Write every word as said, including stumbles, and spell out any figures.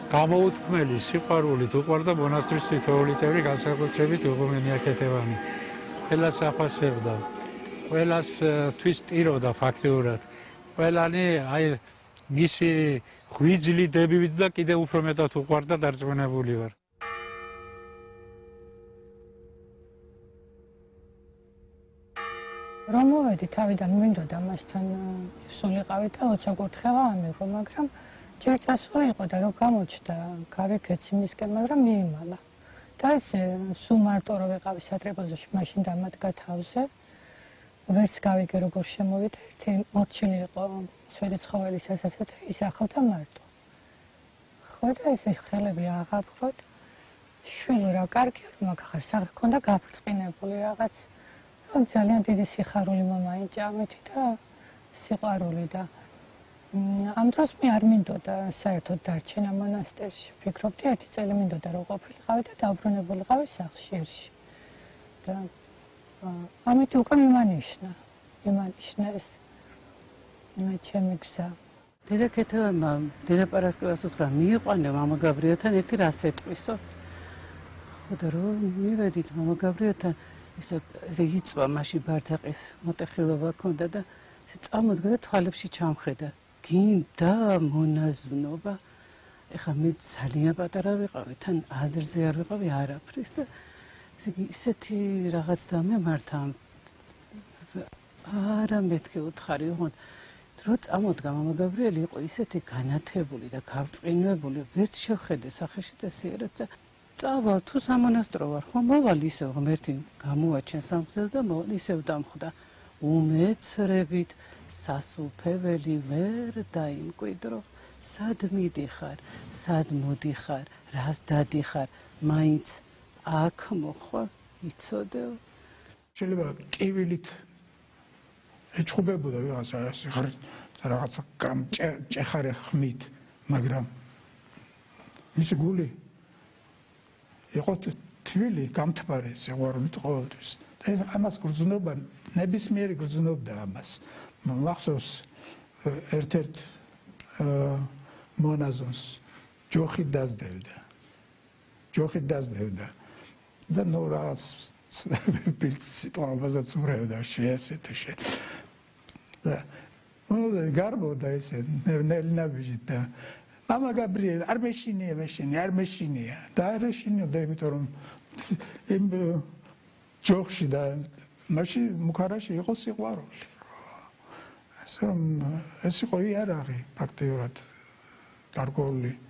გამოუთქმელი სიყვარულით უყვარდა მონასტრის თითოეული წევრი, განსაკუთრებით იღუმენია ქეთევანი. ყველას აფასებდა, ყველას თვის ტიროდა ფაქტიურად. ყველანი აი მისი ღვიძლი დებივით და კიდევ უფრო მეტად უყვარდა, დარწმუნებული ვარ. რომ მოვედი თავიდან მინდოდა მასთან სულიყავი და ოცი კურთხევა ამიღო, მაგრამ ჯერ წასული იყო და რომ გამოჩნდა გავიქეც იმისკენ, მაგრამ მიიმალა. და ესე სულ მარტო რო ვიყავი სატრაპეზოში, მაშინ დამადგა თავზე. ვერც გავიგე როგორ შემოვიდა, ერთი მორჩილი იყო სვეტიცხოველი სასაცე და ის ახლდა მარტო. ხო და ესე ხელები აღაფროთ. შვილი რა კარგი რომ მაგახარ სახე ქონდა გაფრწყინებული რაღაც. რომ ძალიან დიდი სიხარული მომაინჭა ამითი და სიყვარული და ამ დროს მე არ მინდოდა საერთოდ დარჩენა მონასტერში. ფიქრობდი ერთი წელი მინდოდა რომ ყოფილიყავი და დაუბრუნებულიყავი სახლში ერში. და ამით უკვე მიმანიშნა, მიმანიშნა ეს ჩემი გზა. დედა ქეთევანმა დედა პარასკევას უთხრა მიიყვანე მამა გაბრიელთან ერთი რას ეტყვისო. ხო და რომ მივედით მამა გაბრიელთან ისე იწვა მაშინ ბარძაყის მოტეხილობა ქონდა და ესე წამოდგა და თვალებში ჩამხედა. გინდა მონაზვნობა. ეხლა მე ძალიან პატარა ვიყავი, თან აზრზე არ ვიყავი არაფრის და ისეთი რაღაც დამემართა. არა მეთქე უთხარი, ოღონდ რო წამოდგა მამა გაბრიელი იყო ისეთი განათებული და გავწყინვებული, ვერც შევხედე სახეში წესიერად და წავალ თუ სამონასტრო ვარ, ხო მოვალ ისევ ღმერთი გამოაჩენ სამგზელს და მოვალ ისევ დამხვდა. უმეცრებით სასუფეველი ვერ დაიმკვიდრო. სად მიდიხარ, სად მოდიხარ, რას დადიხარ, მაინც აქ მოხვალ, იცოდეო. შეიძლება კივილით ეჩხუბებოდა ვიღაცა რაღაცა ჭეხარე ხმით, მაგრამ მისი გული იყო თბილი, გამთბარი სიყვარულით ყოველთვის. და ამას გრძნობა, ნებისმიერი გრძნობდა ამას. მახსოვს ერთ-ერთ მონაზონს ჯოხი დაძდევდა. ჯოხი დაძდევდა და ნუ რაღაც ბილწ სიტყვაობასაც ურევდა შეასეთ შე. და ნუ გარბოდა ესე ნელ-ნაბიჯით და მამა გაბრიელი არ მეშინია, მეშინია, არ მეშინია და არ ეშინიოდა, იმიტომ რომ იმ ჯოხში და მაშინ მუქარაში იყო სიყვარული. ასე რომ ეს იყო იარაღი ფაქტიურად გარკვეული